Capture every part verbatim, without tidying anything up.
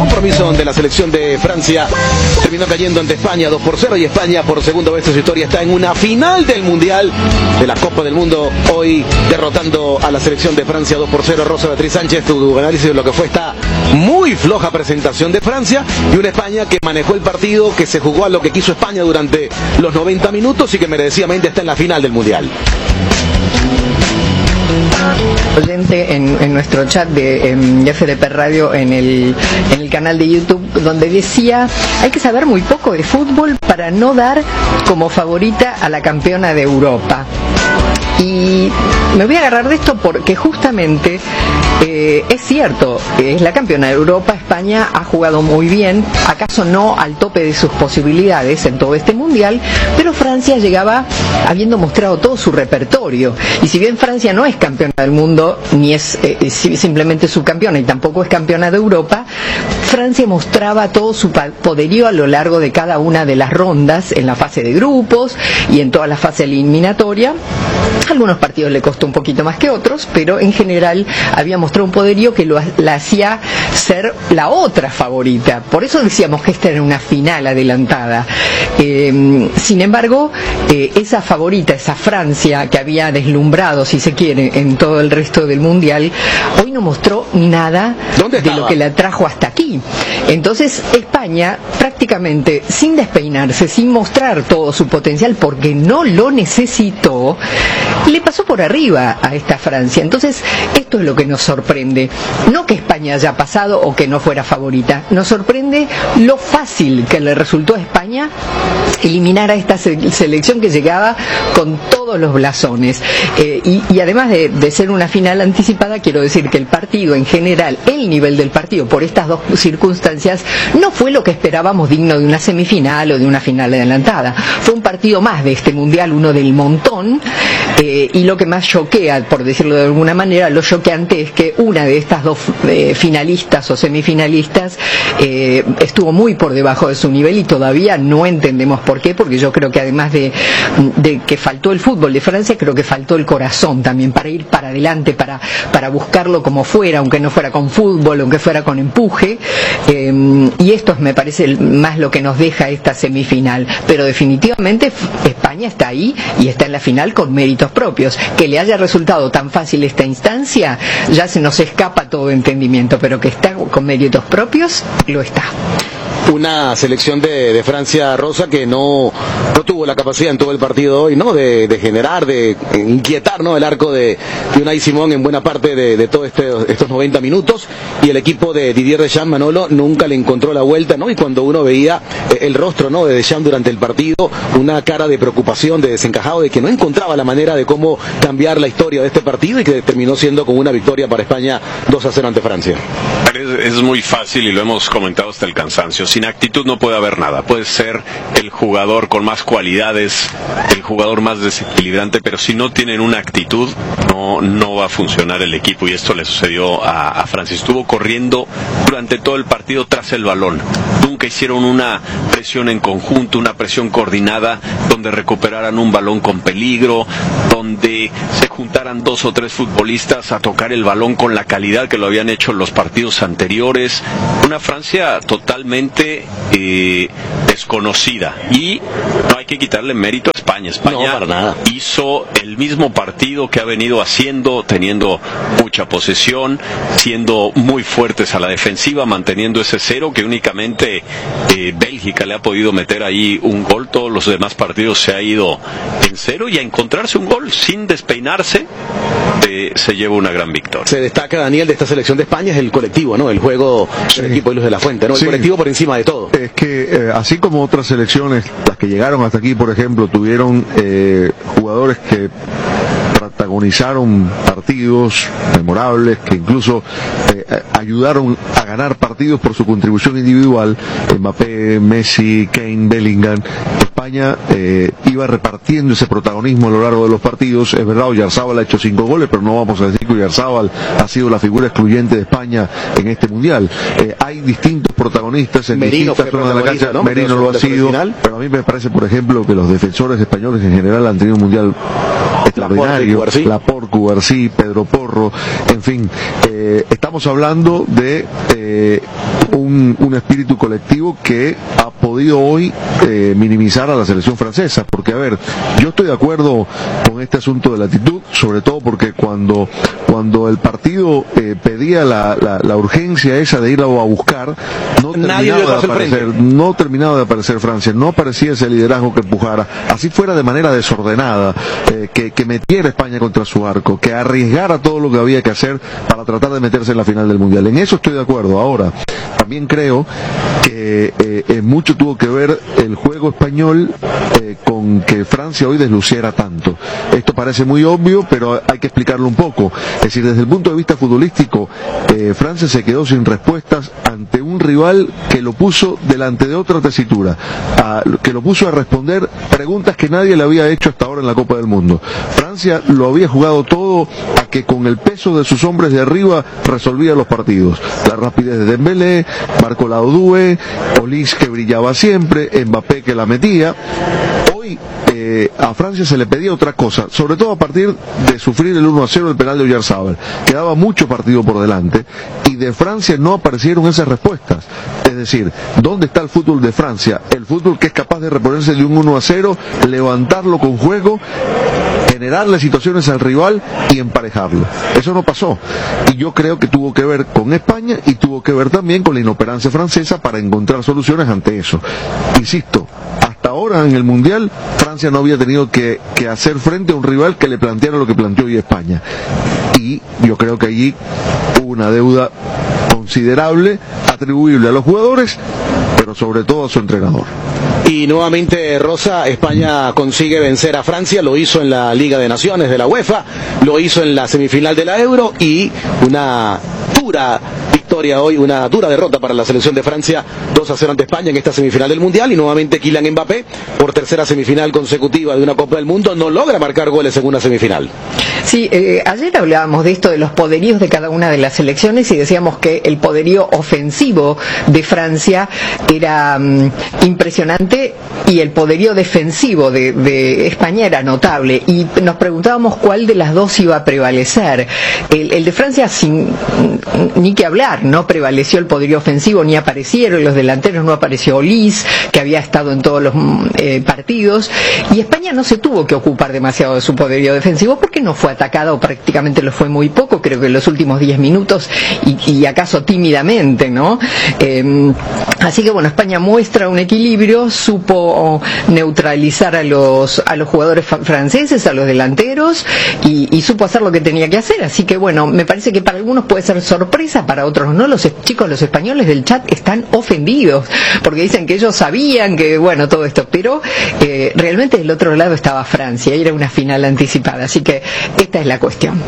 compromiso de la selección de Francia terminó cayendo ante España dos por cero, y España por segunda vez en su historia está en una final del Mundial de la Copa del Mundo, hoy derrotando a la selección de Francia dos por cero. Rosa Beatriz Sánchez, tu análisis de lo que fue esta muy floja presentación de Francia y una España que manejó el partido, que se jugó a lo que quiso España durante los noventa minutos y que merecidamente está en la final del Mundial. Oyente en, en nuestro chat de en F D P Radio en el, en el canal de YouTube, donde decía: hay que saber muy poco de fútbol para no dar como favorita a la campeona de Europa. Y me voy a agarrar de esto porque justamente eh, es cierto, es la campeona de Europa. España ha jugado muy bien, acaso no al tope de sus posibilidades en todo este mundial, pero Francia llegaba habiendo mostrado todo su repertorio. Y si bien Francia no es campeona del mundo, ni es eh, simplemente subcampeona, y tampoco es campeona de Europa, Francia mostraba todo su poderío a lo largo de cada una de las rondas, en la fase de grupos y en toda la fase eliminatoria. Algunos partidos le costó un poquito más que otros, pero en general había mostrado un poderío que lo, la hacía ser la otra favorita. Por eso decíamos que esta era una final adelantada. Eh, sin embargo, eh, esa favorita, esa Francia que había deslumbrado, si se quiere, en todo el resto del mundial, hoy no mostró nada de lo que la trajo hasta aquí. Entonces España, prácticamente sin despeinarse, sin mostrar todo su potencial, porque no lo necesitó, le pasó por arriba a esta Francia. Entonces esto es lo que nos sorprende, no que España haya pasado o que no fuera favorita, nos sorprende lo fácil que le resultó a España eliminar a esta selección que llegaba con todos los blasones. Eh, y, y además de, de ser una final anticipada, quiero decir que el partido en general, el nivel del partido por estas dos circunstancias, no fue lo que esperábamos digno de una semifinal o de una final adelantada. Fue un partido más de este mundial, uno del montón. Eh, y lo que más choquea, por decirlo de alguna manera, lo choqueante es que una de estas dos eh, finalistas o semifinalistas eh, estuvo muy por debajo de su nivel, y todavía no entendemos por qué, porque yo creo que además de, de que faltó el fútbol de Francia, creo que faltó el corazón también para ir para adelante, para, para buscarlo como fuera, aunque no fuera con fútbol, aunque fuera con empuje. Eh, y esto es, me parece, más lo que nos deja esta semifinal. Pero definitivamente España está ahí y está en la final con méritos propios. Que le haya resultado tan fácil esta instancia, ya se nos escapa todo entendimiento, pero que está con méritos propios, lo está. Una selección de, de Francia, Rosa, que no, no tuvo la capacidad en todo el partido hoy, ¿no? De, de generar, de inquietar, ¿no? El arco de, de Unai Simón en buena parte de, de todos este, estos noventa minutos, y el equipo de Didier Deschamps, Manolo, nunca le encontró la vuelta, ¿no? Y cuando uno veía el rostro, ¿no? de Deschamps durante el partido, una cara de preocupación, de desencajado, de que no encontraba la manera de cómo cambiar la historia de este partido, y que terminó siendo con una victoria para España dos a cero ante Francia. Es, es muy fácil, y lo hemos comentado hasta el cansancio. Sin actitud no puede haber nada. Puede ser el jugador con más cualidades, el jugador más desequilibrante, pero si no tienen una actitud, no, no va a funcionar el equipo, y esto le sucedió a, a Francia. Estuvo corriendo durante todo el partido tras el balón. Nunca hicieron una presión en conjunto, una presión coordinada, donde recuperaran un balón con peligro, donde se juntaran dos o tres futbolistas a tocar el balón con la calidad que lo habían hecho en los partidos anteriores. Una Francia totalmente eh, desconocida, y no hay que quitarle mérito a España. España no, para nada. Hizo el mismo partido que ha venido haciendo, teniendo mucha posesión, siendo muy fuertes a la defensiva, manteniendo ese cero que únicamente eh, Bélgica le ha podido meter ahí un gol. Todos los demás partidos se ha ido en cero, y a encontrarse un gol sin despeinarse de, se lleva una gran victoria. Se destaca, Daniel, de esta selección de España es el colectivo, ¿no? El juego del sí. equipo de Luz de la Fuente, ¿no? El sí. colectivo por encima de todo. Es que eh, así como otras selecciones, las que llegaron hasta aquí, por ejemplo, tuvieron eh, jugadores que protagonizaron partidos memorables, que incluso eh, ayudaron a ganar partidos por su contribución individual. Mbappé, Messi, Kane, Bellingham. España eh, iba repartiendo ese protagonismo a lo largo de los partidos. Es verdad, Oyarzábal ha hecho cinco goles, pero no vamos a decir que Oyarzábal ha sido la figura excluyente de España en este mundial. Eh, hay distintos protagonistas en Merino distintas zonas de la cancha. ¿no? Merino lo ha sido, pero a mí me parece, por ejemplo, que los defensores españoles en general han tenido un mundial extraordinario, Laporte, Cubarsí, Pedro Porro, en fin, eh, estamos hablando de eh, un, un espíritu colectivo que ha podido hoy eh, minimizar a la selección francesa, porque a ver, yo estoy de acuerdo con este asunto de la actitud, sobre todo porque cuando cuando el partido eh, pedía la, la, la urgencia esa de ir a buscar, no Nadie terminaba de aparecer, no terminaba de aparecer Francia, no aparecía ese liderazgo que empujara, así fuera de manera desordenada, eh, que, que metiera España contra su arco, que arriesgara todo lo que había que hacer para tratar de meterse en la final del Mundial. En eso estoy de acuerdo. Ahora, también creo que eh, eh, mucho tuvo que ver el juego español eh, con que Francia hoy desluciera tanto. Esto parece muy obvio, pero hay que explicarlo un poco. Es decir, desde el punto de vista futbolístico, eh, Francia se quedó sin respuestas ante un rival que lo puso delante de otra tesitura, a, que lo puso a responder preguntas que nadie le había hecho hasta ahora en la Copa del Mundo. Francia lo había jugado todo a que con el peso de sus hombres de arriba resolvía los partidos. La rapidez de Dembélé, Marco Laudue, Olise que brillaba siempre, Mbappé que la metía. Hoy eh, a Francia se le pedía otra cosa, sobre todo a partir de sufrir el uno a cero del penal de Oyarzabal. Quedaba mucho partido por delante y de Francia no aparecieron esas respuestas. Es decir, ¿dónde está el fútbol de Francia? El fútbol que es capaz de reponerse de un uno a cero, levantarlo con juego, generarle situaciones al rival y emparejarlo. Eso no pasó. Y yo creo que tuvo que ver con España y tuvo que ver también con la inoperancia francesa para encontrar soluciones ante eso. Insisto, hasta ahora en el Mundial Francia no había tenido que, que hacer frente a un rival que le planteara lo que planteó hoy España. Y yo creo que allí hubo una deuda considerable atribuible a los jugadores, pero sobre todo a su entrenador. Y nuevamente, Rosa, España consigue vencer a Francia, lo hizo en la Liga de Naciones de la UEFA, lo hizo en la semifinal de la Euro y una dura victoria hoy, una dura derrota para la selección de Francia, dos a cero ante España en esta semifinal del Mundial. Y nuevamente Kylian Mbappé, por tercera semifinal consecutiva de una Copa del Mundo, no logra marcar goles en una semifinal. Sí, eh, ayer hablábamos de esto, de los poderíos de cada una de las selecciones, y decíamos que el poderío ofensivo de Francia era um, impresionante y el poderío defensivo de, de España era notable, y nos preguntábamos cuál de las dos iba a prevalecer. El, el de Francia, sin ni que hablar, no prevaleció el poderío ofensivo, ni aparecieron los delanteros, no apareció Olise, que había estado en todos los eh, partidos, y España no se tuvo que ocupar demasiado de su poderío defensivo porque no fue atacada, o prácticamente lo fue muy poco, creo que en los últimos diez minutos, y, y acaso tímidamente, ¿no? Eh, así que bueno, España muestra un equilibrio, supo neutralizar a los a los jugadores franceses, a los delanteros, y, y supo hacer lo que tenía que hacer. Así que bueno, me parece que para algunos puede ser sorpresa, para otros no. Los chicos, los españoles del chat están ofendidos porque dicen que ellos sabían que, bueno, todo esto, pero eh, realmente del otro lado estaba Francia y era una final anticipada, así que esta es la cuestión.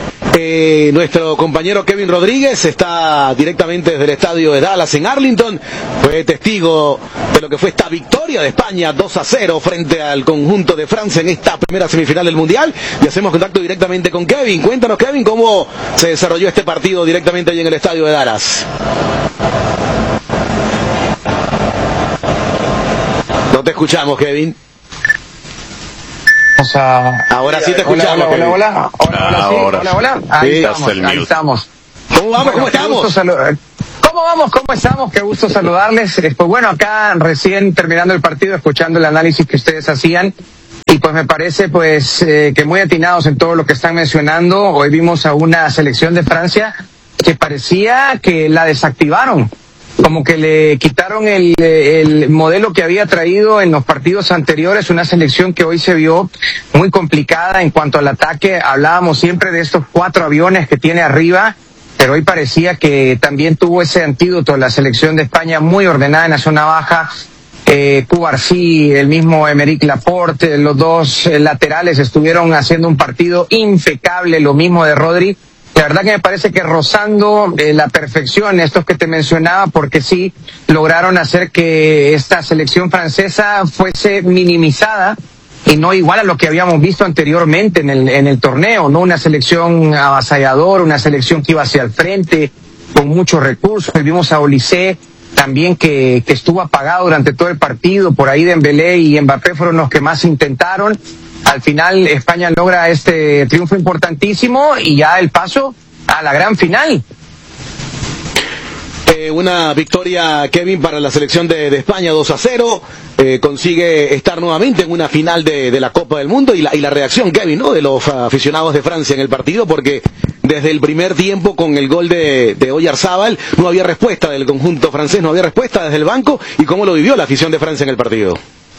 Eh, nuestro compañero Kevin Rodríguez está directamente desde el estadio de Dallas en Arlington, fue testigo de lo que fue esta victoria de España dos a cero frente al conjunto de Francia en esta primera semifinal del Mundial, y hacemos contacto directamente con Kevin. Cuéntanos, Kevin, cómo se desarrolló este partido directamente allí en el estadio de Dallas. No te escuchamos, Kevin. A... Ahora sí te escuchamos. Hola, hola, hola, hola, hola, hola, sí, Ahora hola, hola. Ahí sí, estamos, ahí estamos. ¿Cómo vamos? ¿Cómo estamos? ¿Cómo vamos? ¿Cómo estamos? Qué gusto saludarles. Pues bueno, acá recién terminando el partido, escuchando el análisis que ustedes hacían, y pues me parece pues eh, que muy atinados en todo lo que están mencionando. Hoy vimos a una selección de Francia que parecía que la desactivaron, como que le quitaron el, el modelo que había traído en los partidos anteriores, una selección que hoy se vio muy complicada en cuanto al ataque. Hablábamos siempre de estos cuatro aviones que tiene arriba, pero hoy parecía que también tuvo ese antídoto la selección de España, muy ordenada en la zona baja. Eh, Cubarsí, el mismo Aymeric Laporte, los dos eh, laterales estuvieron haciendo un partido impecable, lo mismo de Rodri. La verdad que me parece que rozando eh, la perfección estos que te mencionaba, porque sí lograron hacer que esta selección francesa fuese minimizada y no igual a lo que habíamos visto anteriormente en el en el torneo, no una selección avasalladora, una selección que iba hacia el frente con muchos recursos. Y vimos a Olise también que, que estuvo apagado durante todo el partido, por ahí Dembélé y Mbappé fueron los que más intentaron. al final España logra este triunfo importantísimo y ya el paso a la gran final. Eh, una victoria, Kevin, para la selección de, de España, dos a cero, eh, consigue estar nuevamente en una final de, de la Copa del Mundo, y la, y la reacción, Kevin, ¿no?, de los aficionados de Francia en el partido, porque desde el primer tiempo con el gol de, de Oyarzábal no había respuesta del conjunto francés, no había respuesta desde el banco, y cómo lo vivió la afición de Francia en el partido.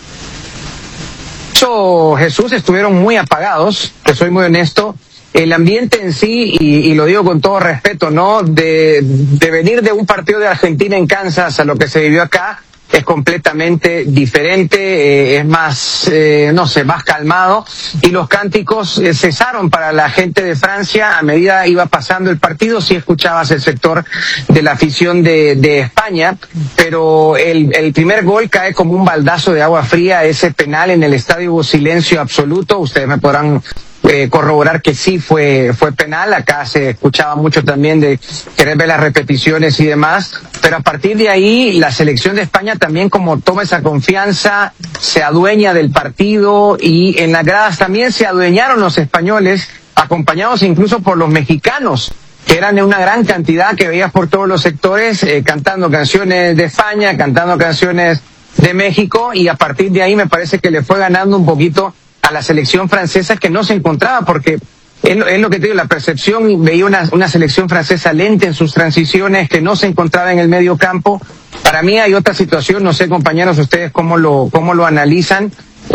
Eso, Jesús, estuvieron muy apagados, te soy muy honesto. El ambiente en sí, y, y lo digo con todo respeto, ¿no?, de, de venir de un partido de Argentina en Kansas a lo que se vivió acá, es completamente diferente, eh, es más, eh, no sé, más calmado, y los cánticos eh, cesaron para la gente de Francia a medida iba pasando el partido. Sí escuchabas el sector de la afición de, de España, pero el, el primer gol cae como un baldazo de agua fría. Ese penal en el estadio hubo silencio absoluto. Ustedes me podrán Eh, corroborar que sí fue fue penal. Acá se escuchaba mucho también de querer ver las repeticiones y demás, pero a partir de ahí la selección de España también, como toma esa confianza, se adueña del partido, y en las gradas también se adueñaron los españoles, acompañados incluso por los mexicanos, que eran en una gran cantidad que veías por todos los sectores, eh, cantando canciones de España, cantando canciones de México, y a partir de ahí me parece que le fue ganando un poquito a la selección francesa, que no se encontraba, porque es lo, es lo que te digo, la percepción, veía una, una selección francesa lenta en sus transiciones, que no se encontraba en el medio campo. Para mí hay otra situación, no sé, compañeros, ustedes cómo lo, cómo lo analizan,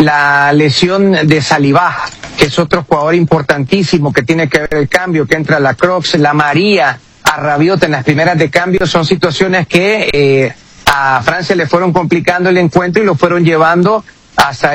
la lesión de Saliba, que es otro jugador importantísimo, que tiene que ver el cambio, que entra la Crocs, la María, a Rabiot en las primeras de cambio. Son situaciones que eh, a Francia le fueron complicando el encuentro y lo fueron llevando hasta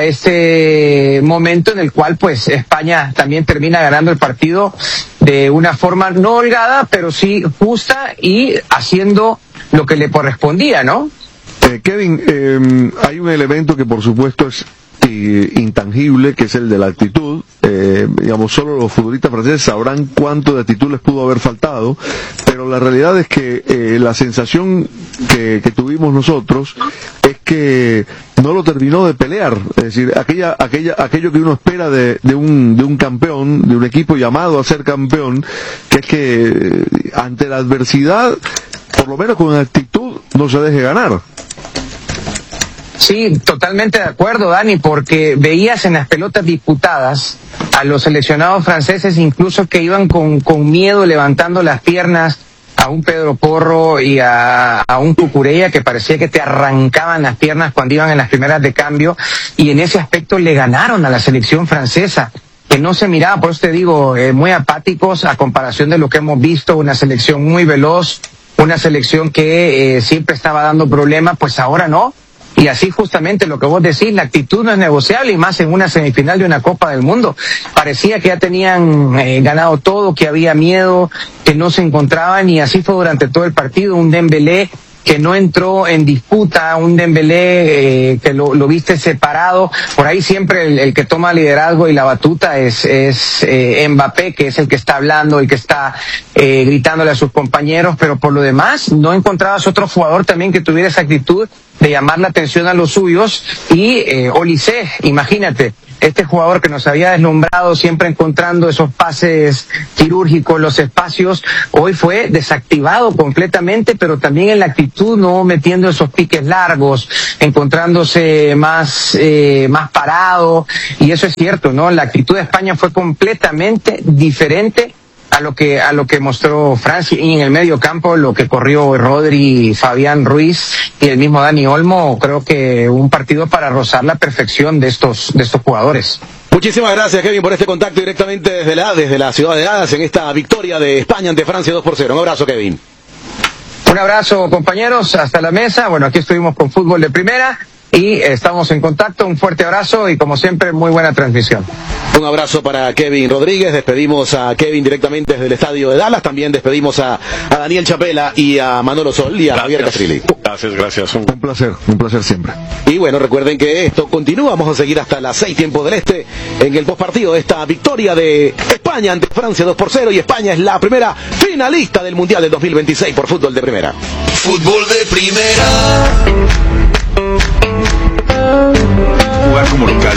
este momento en el cual pues España también termina ganando el partido de una forma no holgada, pero sí justa, y haciendo lo que le correspondía, ¿no? Eh, Kevin, eh, hay un elemento que por supuesto es eh, intangible, que es el de la actitud. Eh, digamos, solo los futbolistas franceses sabrán cuánto de actitud les pudo haber faltado, pero la realidad es que eh, la sensación que, que tuvimos nosotros es que no lo terminó de pelear. Es decir, aquella, aquella, aquello que uno espera de, de un, de un campeón, de un equipo llamado a ser campeón, que es que eh, ante la adversidad, por lo menos con actitud, no se deje ganar. Sí, totalmente de acuerdo, Dani, porque veías en las pelotas disputadas a los seleccionados franceses incluso que iban con, con miedo levantando las piernas, a un Pedro Porro y a, a un Cucurella, que parecía que te arrancaban las piernas cuando iban en las primeras de cambio, y en ese aspecto le ganaron a la selección francesa, que no se miraba, por eso te digo, eh, muy apáticos a comparación de lo que hemos visto, una selección muy veloz, una selección que eh, siempre estaba dando problemas, pues ahora no. Y así justamente lo que vos decís, la actitud no es negociable, y más en una semifinal de una Copa del Mundo. Parecía que ya tenían eh, ganado todo, que había miedo, que no se encontraban, y así fue durante todo el partido. Un Dembélé que no entró en disputa, un Dembélé eh, que lo, lo viste separado. Por ahí siempre el, el que toma liderazgo y la batuta es, es eh, Mbappé, que es el que está hablando, el que está eh, gritándole a sus compañeros, pero por lo demás no encontrabas otro jugador también que tuviera esa actitud de llamar la atención a los suyos. Y eh, Olise, imagínate, este jugador que nos había deslumbrado, siempre encontrando esos pases quirúrgicos, los espacios, hoy fue desactivado completamente, pero también en la actitud, no metiendo esos piques largos, encontrándose más eh, más parado, y eso es cierto, ¿no? La actitud de España fue completamente diferente a lo que a lo que mostró Francia, y en el medio campo lo que corrió Rodri, Fabián Ruiz y el mismo Dani Olmo, creo que un partido para rozar la perfección de estos de estos jugadores. Muchísimas gracias, Kevin, por este contacto directamente desde la desde la ciudad de Dallas en esta victoria de España ante Francia dos por cero. Un abrazo, Kevin. Un abrazo, compañeros, hasta la mesa. Bueno, aquí estuvimos con Fútbol de Primera y estamos en contacto. Un fuerte abrazo y, como siempre, muy buena transmisión. Un abrazo para Kevin Rodríguez. Despedimos a Kevin directamente desde el estadio de Dallas. También despedimos a, a Daniel Chapela y a Manolo Sol y a gracias. Javier Castrilli. Gracias, gracias. Un... un placer, un placer siempre. Y bueno, recuerden que esto continúa. Vamos a seguir hasta las seis, tiempo del este, en el postpartido de esta victoria de España ante Francia dos por cero. Y España es la primera finalista del Mundial del dos mil veintiséis por Fútbol de Primera. Fútbol de Primera. Jugar como local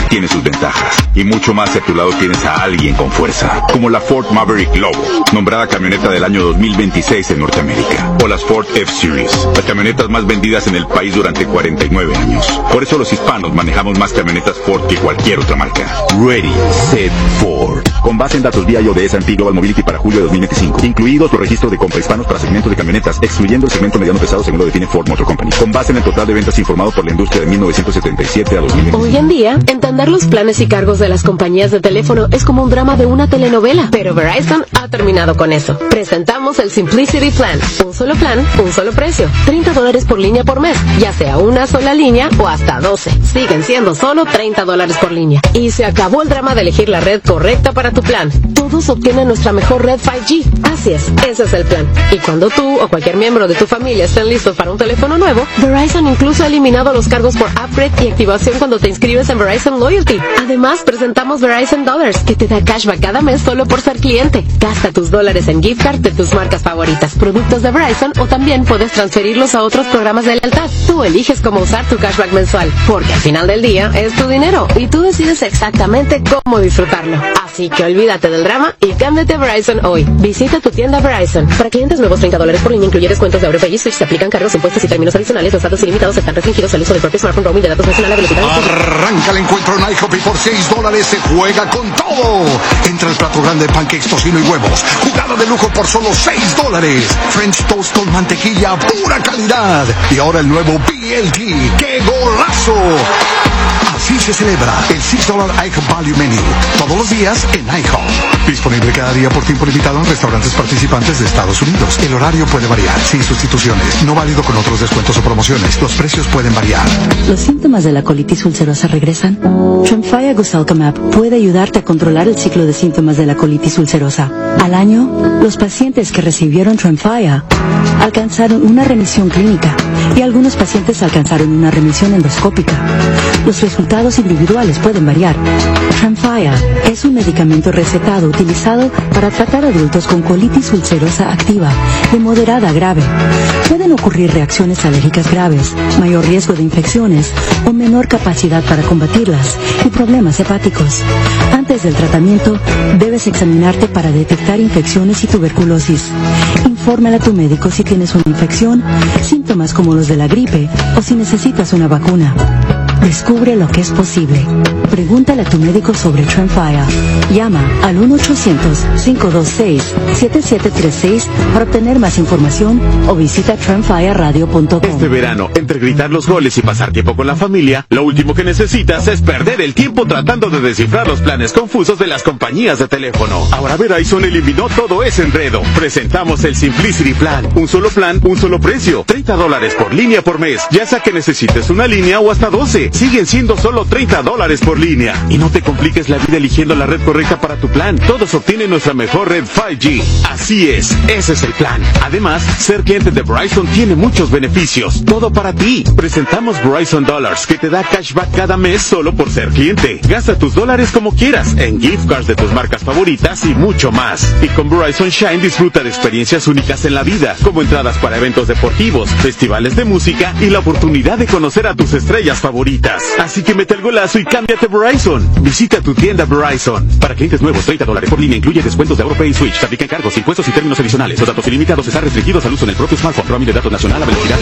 tiene sus ventajas. Y mucho más si a tu lado tienes a alguien con fuerza. Como la Ford Maverick Lobo, nombrada camioneta del año dos mil veintiséis en Norteamérica. O las Ford F-Series, las camionetas más vendidas en el país durante cuarenta y nueve años. Por eso los hispanos manejamos más camionetas Ford que cualquier otra marca. Ready, Set, Ford. Con base en datos vía I O de S and P Global Mobility para julio de dos mil veinticinco. Incluidos los registros de compra hispanos para segmento de camionetas, excluyendo el segmento mediano pesado según lo define Ford Motor Company. Con base en el total de ventas informado por la industria de mil novecientos setenta y siete a dos mil veinticinco. Hoy en día, entender los planes y cargos de las compañías de teléfono es como un drama de una telenovela. Pero Verizon ha terminado con eso. Presentamos el Simplicity Plan. Un solo plan, un solo precio. treinta dólares por línea por mes, ya sea una sola línea o hasta doce. Siguen siendo solo treinta dólares por línea. Y se acabó el drama de elegir la red correcta para tu plan. Todos obtienen nuestra mejor red cinco G. Así es, ese es el plan. Y cuando tú o cualquier miembro de tu familia estén listos para un teléfono nuevo, Verizon incluso ha eliminado los cargos por upgrade y activación cuando te inscribes en Verizon Loyalty. Además, presentamos Verizon Dollars, que te da cashback cada mes solo por ser cliente. Gasta tus dólares en gift card de tus marcas favoritas, productos de Verizon, o también puedes transferirlos a otros programas de lealtad. Tú eliges cómo usar tu cashback mensual, porque al final del día es tu dinero y tú decides exactamente cómo disfrutarlo. Así que olvídate del drama y cámbiate a Verizon hoy. Visita tu tienda Verizon. Para clientes nuevos, treinta dólares por línea, incluye descuentos de AuroPay y Switch. Se aplican cargos, impuestos y términos adicionales. Los datos ilimitados están restringidos al uso del propio smartphone. Roaming de datos nacional a velocidad. Arranca el encuentro en IHOP y por seis dólares se juega con todo. Entra el plato grande de pancakes, tocino y huevos. Jugada de lujo por solo seis dólares. French toast con mantequilla, pura calidad. Y ahora el nuevo B L T. ¡Qué golazo! Así se celebra el seis dólares IHOP Value Menu. Todos los días en IHOP. Disponible cada día por tiempo limitado en restaurantes participantes de Estados Unidos. El horario puede variar, sin sustituciones. No válido con otros descuentos o promociones. Los precios pueden variar. ¿Los síntomas de la colitis ulcerosa regresan? Tremfya Guselkumab puede ayudarte a controlar el ciclo de síntomas de la colitis ulcerosa. Al año, los pacientes que recibieron Tremfya alcanzaron una remisión clínica y algunos pacientes alcanzaron una remisión endoscópica. Los resultados individuales pueden variar. Tremfya es un medicamento recetado utilizado para tratar adultos con colitis ulcerosa activa de moderada a grave. Pueden ocurrir reacciones alérgicas graves, mayor riesgo de infecciones o menor capacidad para combatirlas y problemas hepáticos. Antes del tratamiento, debes examinarte para detectar infecciones y tuberculosis. Infórmale a tu médico si tienes una infección, síntomas como los de la gripe o si necesitas una vacuna. Descubre lo que es posible. Pregúntale a tu médico sobre Tremfya. Llama al uno ochocientos, cinco dos seis, siete siete tres seis para obtener más información o visita tremfya radio punto com. Este verano, entre gritar los goles y pasar tiempo con la familia, lo último que necesitas es perder el tiempo tratando de descifrar los planes confusos de las compañías de teléfono. Ahora Verizon eliminó todo ese enredo. Presentamos el Simplicity Plan. Un solo plan, un solo precio. treinta dólares por línea por mes. Ya sea que necesites una línea o hasta doce. Siguen siendo solo treinta dólares por línea. Y no te compliques la vida eligiendo la red correcta para tu plan. Todos obtienen nuestra mejor red cinco G. Así es, ese es el plan. Además, ser cliente de Verizon tiene muchos beneficios. Todo para ti. Presentamos Verizon Dollars, que te da cashback cada mes solo por ser cliente. Gasta tus dólares como quieras, en gift cards de tus marcas favoritas y mucho más. Y con Verizon Shine disfruta de experiencias únicas en la vida, como entradas para eventos deportivos, festivales de música y la oportunidad de conocer a tus estrellas favoritas. Así que mete el golazo y cámbiate a Verizon. Visita tu tienda Verizon. Para clientes nuevos, treinta dólares por línea, incluye descuentos de AuroPay y Switch. Se aplican cargos, impuestos y términos adicionales. Los datos ilimitados están restringidos al uso en el propio smartphone. Roaming de datos nacional a velocidad.